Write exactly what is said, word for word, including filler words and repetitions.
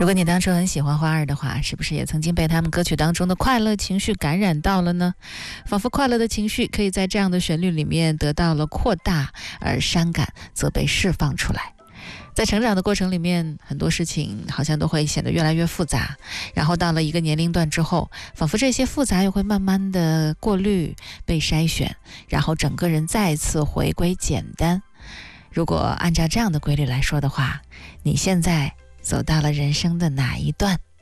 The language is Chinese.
如果你当初很喜欢花儿的话，是不是也曾经被他们歌曲当中的快乐情绪感染到了呢？仿佛快乐的情绪可以在这样的旋律里面得到了扩大，而伤感则被释放出来。在成长的过程里面，很多事情好像都会显得越来越复杂，然后到了一个年龄段之后，仿佛这些复杂又会慢慢的过滤、被筛选，然后整个人再次回归简单。如果按照这样的规律来说的话，你现在走到了人生的哪一段？